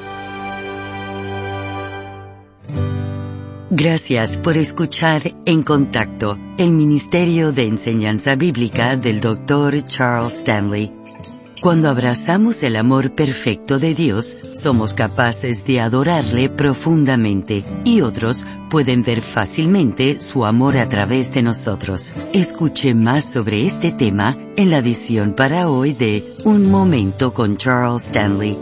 Gracias por escuchar En Contacto, el Ministerio de Enseñanza Bíblica del doctor Charles Stanley. Cuando abrazamos el amor perfecto de Dios, somos capaces de adorarle profundamente, y otros pueden ver fácilmente su amor a través de nosotros. Escuche más sobre este tema en la edición para hoy de Un Momento con Charles Stanley.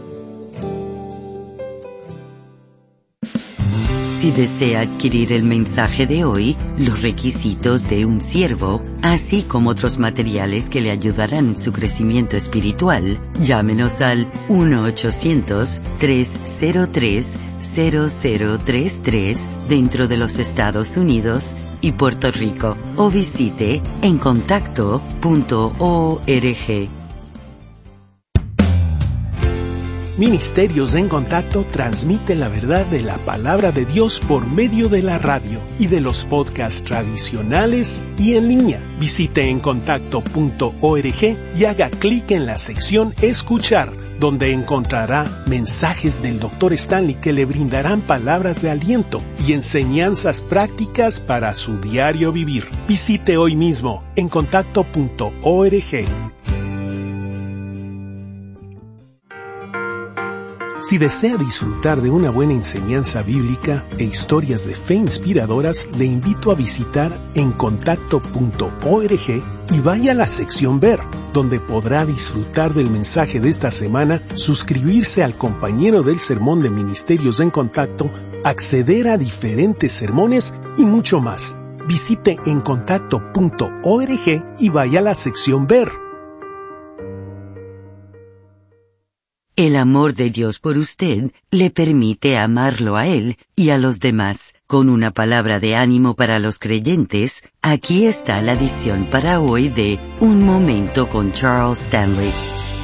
Si desea adquirir el mensaje de hoy, los requisitos de un siervo, así como otros materiales que le ayudarán en su crecimiento espiritual, llámenos al uno ochocientos, tres cero tres, cero cero tres tres dentro de los Estados Unidos y Puerto Rico, o visite en contacto punto org. Ministerios en Contacto transmite la verdad de la Palabra de Dios por medio de la radio y de los podcasts tradicionales y en línea. Visite en contacto punto org y haga clic en la sección Escuchar, donde encontrará mensajes del doctor Stanley que le brindarán palabras de aliento y enseñanzas prácticas para su diario vivir. Visite hoy mismo en contacto punto org. Si desea disfrutar de una buena enseñanza bíblica e historias de fe inspiradoras, le invito a visitar en contacto punto org y vaya a la sección Ver, donde podrá disfrutar del mensaje de esta semana, suscribirse al compañero del sermón de Ministerios en Contacto, acceder a diferentes sermones y mucho más. Visite en contacto punto org y vaya a la sección Ver. El amor de Dios por usted le permite amarlo a Él y a los demás. Con una palabra de ánimo para los creyentes, aquí está la edición para hoy de Un Momento con Charles Stanley.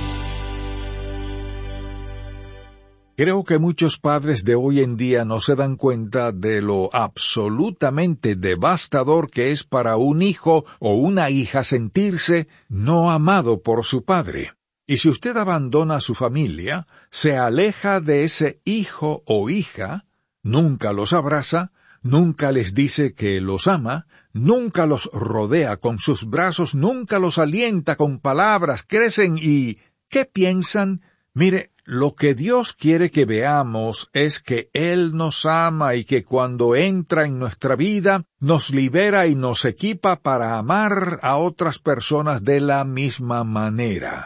Creo que muchos padres de hoy en día no se dan cuenta de lo absolutamente devastador que es para un hijo o una hija sentirse no amado por su padre. Y si usted abandona a su familia, se aleja de ese hijo o hija, nunca los abraza, nunca les dice que los ama, nunca los rodea con sus brazos, nunca los alienta con palabras, crecen y ¿qué piensan? Mire, lo que Dios quiere que veamos es que Él nos ama y que cuando entra en nuestra vida nos libera y nos equipa para amar a otras personas de la misma manera.